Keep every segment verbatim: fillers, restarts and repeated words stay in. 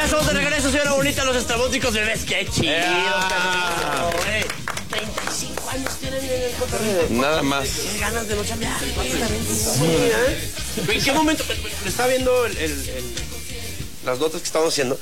estamos de regreso, señora bonita, los estrabóticos bebés. ¡Qué chido! Yeah. treinta y cinco años tienen en el cotorreo. Nada más. Qué ganas de no chambear. Sí, ¿eh? ¿En qué momento? Me estaba viendo el, el, el, las notas que estábamos haciendo.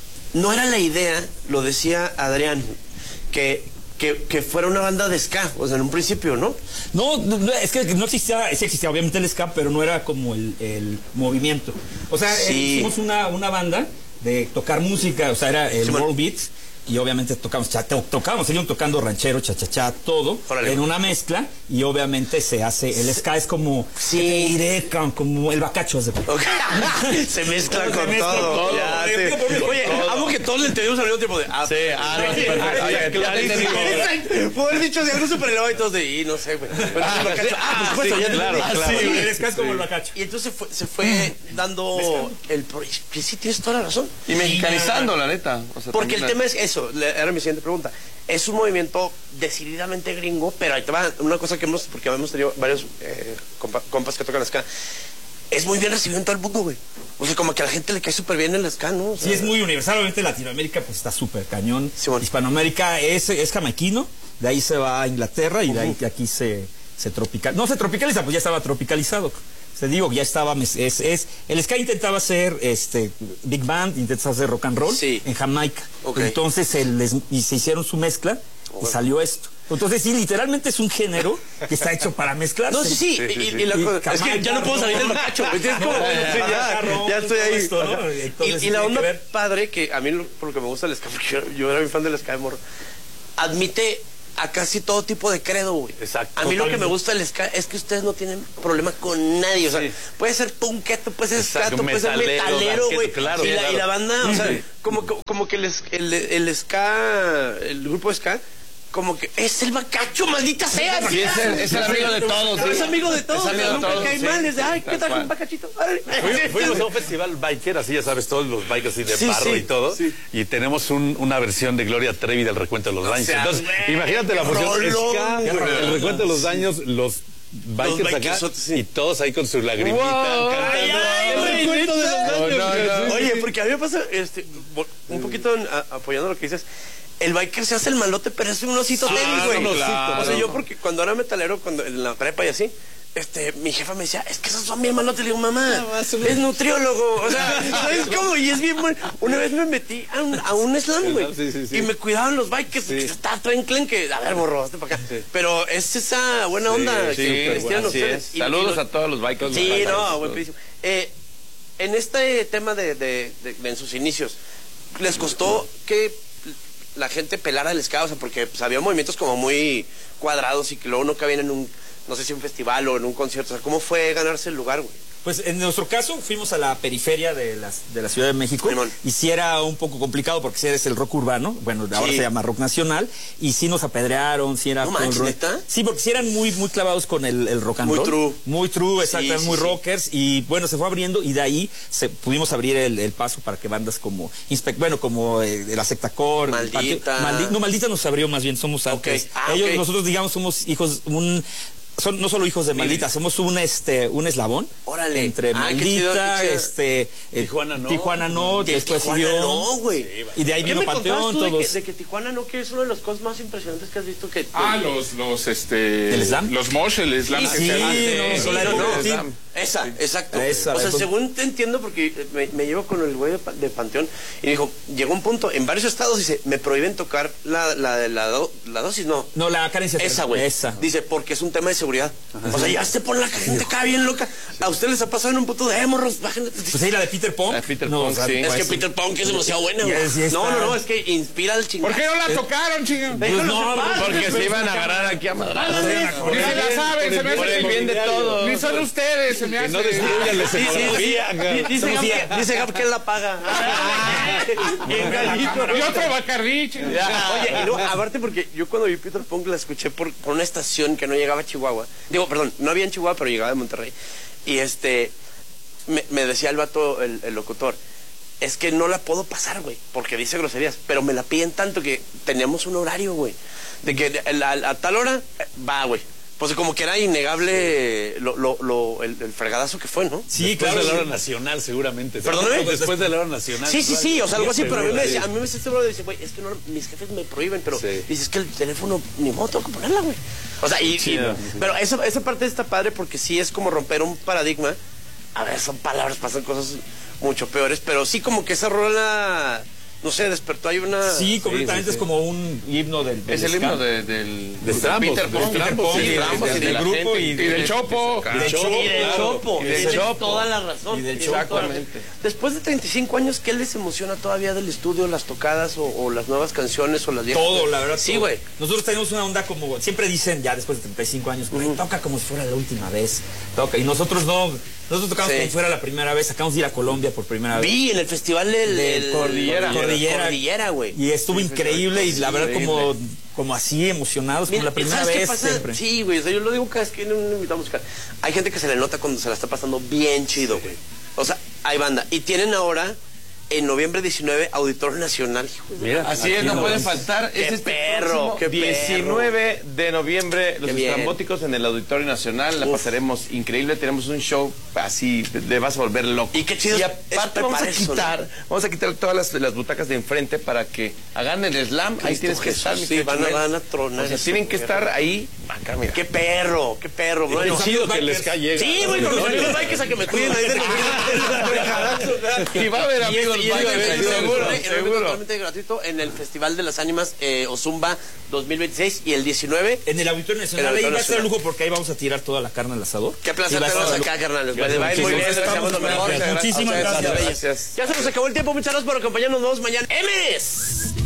No era la idea, lo decía Adrián, que, que, que fuera una banda de ska, o sea, en un principio, ¿no? No, no, es que no existía, sí existía obviamente el ska, pero no era como el, el movimiento. O sea, Sí. eh, hicimos una, una banda de tocar música, o sea, era el Sí, World Beats, y obviamente tocamos, cha, to, tocábamos, seguimos tocando ranchero, cha-cha-cha, todo, Órale. en una mezcla, y obviamente se hace, el ska es como, Sí. ¿qué te diré? Como, como el bacacho, ¿de Okay. Se mezcla Se con mezcla todo. todo. Ya, Oye, sí. Oye, todo. amo que todos le entendimos al mismo tiempo de. Ah, Sí, ah, no, sí, perfecto. ah, Oye, clarísimo. clarísimo. Puedo haber dicho de algo súper elevado y todos de. Y no sé, güey. Pero Ah, el bacacho. sí, Ah, por ah, supuesto, sí, ya te claro, entendí. claro. Sí, Sí. el ska es como el bacacho. Y entonces fue, se fue dando el. pro- Que sí, tienes toda la razón. Y mexicanizando, la neta. O sea, Porque el también tema es eso, le- era mi siguiente pregunta. Es un movimiento decididamente gringo, pero ahí te va una cosa que hemos, porque hemos tenido varios eh, compa- compas que tocan ska, es muy bien recibido en todo el mundo, güey. O sea, como que a la gente le cae súper bien el ska, ¿no? O sea, Sí, es muy universal, obviamente Latinoamérica pues está súper cañón. Sí, bueno. Hispanoamérica es, es jamaiquino, de ahí se va a Inglaterra y de ahí que aquí se, se tropical. No se tropicaliza, pues ya estaba tropicalizado. Te digo, ya estaba, es, es, el ska intentaba hacer este big band, intentaba hacer rock and roll Sí. en Jamaica. Ok. Entonces se les, y se hicieron su mezcla y salió esto. Entonces sí, literalmente es un género que está hecho para mezclarse. No, sí, sí. Sí, sí, y, sí. y la Y cosa- es que ya no puedo salir del bacacho. ¿Me entiendes? Como, No, sí, ya, ya, ya estoy ahí. esto, ¿no? Ajá. Entonces, y, y la tiene onda que ver. padre, que a mí lo- por lo que me gusta el ska, porque yo, yo era muy fan del ska de morro, admite a casi todo tipo de credo, güey. Exacto. A mí lo que Totalmente. me gusta del ska es que ustedes no tienen problema con nadie. O sea, Sí. puede ser punketo, puede ser Exacto, skato, puede ser metalero, metalero, güey. banqueto, claro, y, la, claro. y la banda, o sea, Sí. como, como, como que el, es- el, el ska, el grupo de ska, como que es el bacacho, maldita sea. Sí, es el- es el amigo de todos, sí. Es amigo de todos. Es amigo de nunca todos, cae sí. mal, es de, ay, ¿qué Tal trajo cual. un bacachito? Órale. Fuimos, fuimos a un festival biker, así ya sabes, todos los bikers así de Sí, barro sí, y todo. sí. Y tenemos un- una versión de Gloria Trevi del Recuento de los Daños. sea, Entonces, güey, imagínate la qué función rolón, ska, qué el rolón. Recuento de los Daños, los bikers acá, bikersotes, sí. y todos ahí con su lagrimita. Wow. cantando. Ay, ay, El güey, Recuento de los neta. Daños. No, no, no. Oye, porque a mí me pasa, este, bo- un poquito en- a- apoyando lo que dices, el biker se hace el malote, pero es un osito tenis, güey. un osito, O sea, claro. yo porque cuando era metalero, cuando en la prepa y así, este, mi jefa me decía, es que esos son bien malotes. Le digo, mamá, es nutriólogo. O sea, ¿sabes cómo? Y es bien bueno. Una vez me metí a un, a un slam, güey. Sí, sí, sí. Y me cuidaban los bikers. Sí. Está trenclen que, a ver, morro, hazte para acá. Pero es esa buena onda Sí, que les tienen así ustedes. es. Y- Saludos y lo- a todos los bikers. Sí, los no, bikers. buen pedísimo. Eh, en este tema de, de, de- de en sus inicios, ¿les costó que la gente pelara el ska? O sea, porque pues, había movimientos como muy cuadrados y que luego no cabían en un, no sé si un festival o en un concierto. O sea, ¿cómo fue ganarse el lugar, güey? Pues en nuestro caso fuimos a la periferia de, las, de la Ciudad de México Simón. y sí era un poco complicado porque sí eres el rock urbano, bueno, ahora Sí. se llama rock nacional, y sí nos apedrearon, sí era... No todo el manches, rollo. ¿neta? Sí, porque sí eran muy, muy clavados con el, el rock and Muy roll. true. Muy true, Sí, exacto, sí, muy sí. rockers, y bueno, se fue abriendo y de ahí se, pudimos abrir el, el paso para que bandas como, Inspec- bueno, como eh, la Secta Core, el Maldita. Patio- Maldi- no, Maldita nos abrió más bien, somos antes. Ah, Ellos, ok. nosotros digamos somos hijos, un... Son no solo hijos de Maldita, somos un este un eslabón Órale. entre Ah, qué chido, Maldita, qué chido. este eh, Tijuana no. Tijuana no, De después Tijuana siguió no, güey. y de ahí ¿Qué vino me contabas Panteón, tú de que, todos. de que Tijuana no, que es uno de los cosas más impresionantes que has visto que... Ah, los, los, este... ¿El slam? Los mosh, el slam. Sí, que sí, se llama. no, sí, la no, época no, del sí. slam. Esa, exacto. Esa, o sea, la época. según te entiendo, porque me, me llevo con el güey de, Pa- de Panteón y me dijo, llegó un punto, en varios estados, dice, me prohíben tocar la, la de la, do- la dosis, no. No, la carencia Esa, güey. Esa. Dice, porque es un tema de seguridad. O sea, ya se pone la gente acá bien loca. ¿A ustedes les ha pasado en un punto de, eh, morros, bajen? Pues ahí la de Peter Punk. La de Peter no, Punk, o sea, sí. Es que pues, Peter Punk es demasiado buena, Ya, güey. sí está. No, no, no, es que inspira al chingado. ¿Por qué no la tocaron, chinga? pues no, Porque se iban a agarrar aquí a madrazos. Ni se la saben, se me Por el hace bien de todos. Ni son ustedes, se me Que no hace. destruyan la Sí, sí, sí. escenografía, acá. Dice Somos Gab, ya- que- dice Gab que él la paga. Bien gallito. Y otro Bacardí, chinga. Ya, oye, y luego, aparte porque yo cuando vi Peter Punk la escuché por, por una estación que no llegaba a Chihuahua. Digo, perdón, no había en Chihuahua, pero llegaba de Monterrey. Y este, me, me decía el vato, el, el locutor, es que no la puedo pasar, güey, porque dice groserías, pero me la piden tanto que teníamos un horario, güey, de que a, a- a tal hora, eh, va, güey. Pues como que era innegable lo, lo, lo, el, el fregadazo que fue, ¿no? Sí, Después claro. de la hora sí. nacional, seguramente. ¿Perdóname? Después de la hora nacional. Sí, sí, sí, o sea, algo así, pero a mí me decía, a Sí. mí me decía este brother, dice, güey, es que no, mis jefes me prohíben, pero Sí. dices es que el teléfono, ni modo, tengo que ponerla, güey. O sea, y, Sí, y- no. pero esa, esa parte está padre porque sí es como romper un paradigma. A ver, son palabras, pasan cosas mucho peores, pero sí como que esa rola, no sé, despertó ahí una... Sí, completamente sí, sí. es como un himno del, del Es el ska. himno de, del, De Trambos, Peter de Pong. Peter Pong, Sí, sí, de de- Trambos de- y de del la grupo gente. y Y del Chopo. Y del Chopo. Y del Chopo. Y del Tienes Chopo. toda la razón. Y del Tienes Chopo. toda la razón. Después de treinta y cinco años, ¿qué les emociona todavía del estudio, las tocadas o, o las nuevas canciones o las viejas? Todo, la verdad. Sí, todo. güey. Nosotros tenemos una onda como, siempre dicen ya después de treinta y cinco años, güey, toca como si fuera la última vez. Toca. Y nosotros no, nosotros tocamos Sí. como si fuera la primera vez. Acabamos de ir a Colombia por primera vez. Vi en el festival del, Del del- Cordillera. Cordillera. Cordillera, güey. Y estuvo increíble y la verdad como, como así emocionados, como Mira, la primera ¿sabes qué vez pasa? siempre. Sí, güey, o sea, yo lo digo cada vez que viene un invitado musical. Hay gente que se le nota cuando se la está pasando bien chido, güey. O sea, hay banda. Y tienen ahora, en noviembre diecinueve, Auditorio Nacional. Hijo de- Mira, Así es, Aquí no lo puede ves. faltar. Qué Es este perro, próximo qué perro. diecinueve de noviembre, los Qué bien. estrambóticos en el Auditorio Nacional. La Uf. pasaremos increíble. Tenemos un show así, te vas a volver loco. Y qué chido Y es- aparte es vamos a preparar eso, quitar, vamos a quitar todas las, las butacas de enfrente para que hagan el slam. Ahí Cristo tienes que Jesús, estar, sí, mi querido van a- Chumel. van a tronar O sea, eso, tienen que qué estar ahí. Acá, mira. Qué perro, qué perro, bro. Y los chido amigos que el bikers. ska llega. Sí, güey, con los amigos bikers a que me cuiden ahí del Y va a haber Y amigos este- y este bikers, evento, seguro, el evento seguro. totalmente gratuito en el Festival de las Ánimas eh, Ozumba dos mil veintiséis y el diecinueve. En el Auditorio Nacional, En el ahí Auditorio va a ser Nacional. lujo porque ahí vamos a tirar toda la carne al asador. Qué placer Y va a tenerlos estar- acá, carnales. Gracias, Va a ir muy bien, muchísimas deseamos lo mejor. gracias. Muchísimas Muchas gracias. bellas. Ya se nos acabó el tiempo, muchas gracias por acompañarnos. Nos vemos mañana. ¡Emes!